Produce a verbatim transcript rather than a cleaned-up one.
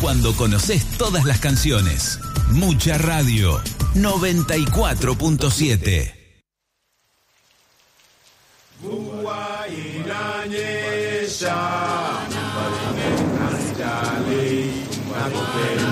cuando conoces todas las canciones. Mucha radio, noventa y cuatro punto siete. Inanyesha,